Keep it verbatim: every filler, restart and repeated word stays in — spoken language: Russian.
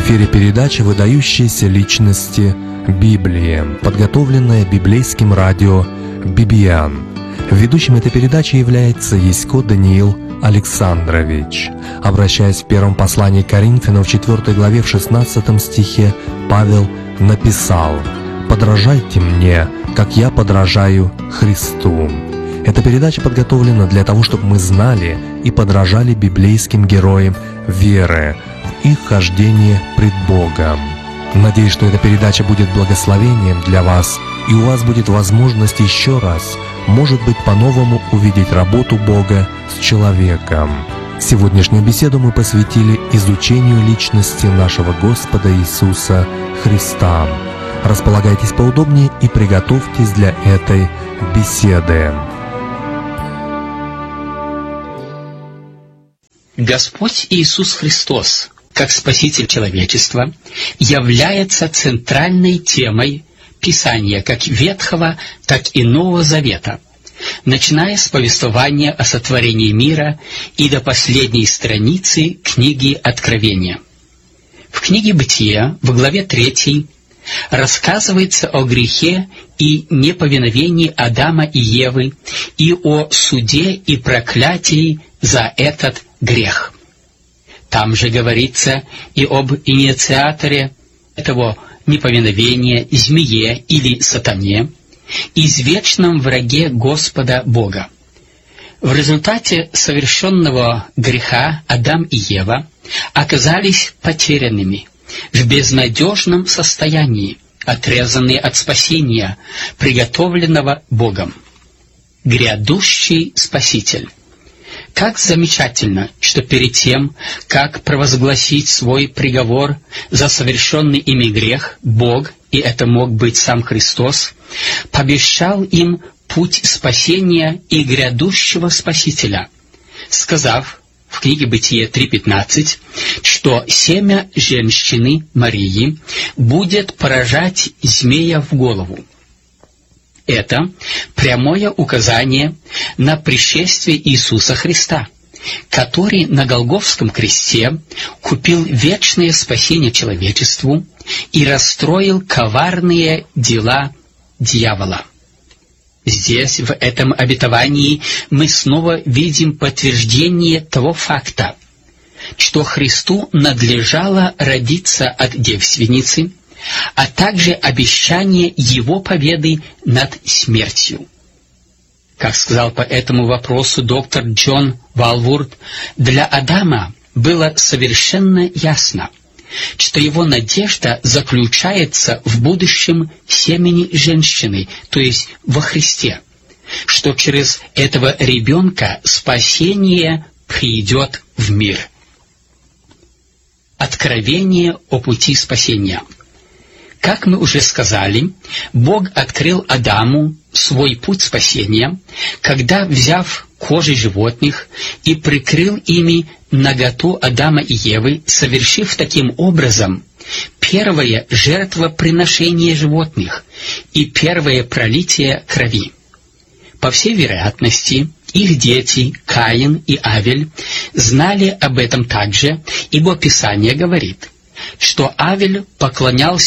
эфире передача «Выдающиеся личности Библии», подготовленная библейским радио «Бибиян». Ведущим этой передачи является Ясько Даниил Александрович. Обращаясь в первом послании к Коринфянам в четвёртой главе в шестнадцатом стихе, Павел написал: «Подражайте мне, как я подражаю Христу». Эта передача подготовлена для того, чтобы мы знали и подражали библейским героям веры в их хождении пред Богом. Надеюсь, что эта передача будет благословением для вас, и у вас будет возможность еще раз, может быть, по-новому увидеть работу Бога с человеком. Сегодняшнюю беседу мы посвятили изучению личности нашего Господа Иисуса Христа. Располагайтесь поудобнее и приготовьтесь для этой беседы. Господь Иисус Христос, как Спаситель человечества, является центральной темой Писания как Ветхого, так и Нового Завета, начиная с повествования о сотворении мира и до последней страницы книги Откровения. В книге Бытия, в главе третьей, рассказывается о грехе и неповиновении Адама и Евы и о суде и проклятии за этот грех. Там же говорится и об инициаторе этого неповиновения, змее или сатане, извечном враге Господа Бога. В результате совершенного греха Адам и Ева оказались потерянными, в безнадежном состоянии, отрезанные от спасения, приготовленного Богом. Грядущий Спаситель. Как замечательно, что перед тем, как провозгласить свой приговор за совершенный ими грех, Бог, и это мог быть сам Христос, пообещал им путь спасения и грядущего Спасителя, сказав в книге Бытие три пятнадцать, что семя женщины Марии будет поражать змея в голову. Это прямое указание на пришествие Иисуса Христа, который на Голгофском кресте купил вечное спасение человечеству и расстроил коварные дела дьявола. Здесь, в этом обетовании, мы снова видим подтверждение того факта, что Христу надлежало родиться от девственницы, а также обещание Его победы над смертью. Как сказал по этому вопросу доктор Джон Валворд, для Адама было совершенно ясно, что его надежда заключается в будущем семени женщины, то есть во Христе, что через этого ребенка спасение придет в мир. Откровение о пути спасения. Как мы уже сказали, Бог открыл Адаму свой путь спасения, когда, взяв кожи животных и прикрыл ими наготу Адама и Евы, совершив таким образом первое жертвоприношение животных и первое пролитие крови. По всей вероятности, их дети Каин и Авель знали об этом также, ибо Писание говорит, что Авель поклонялся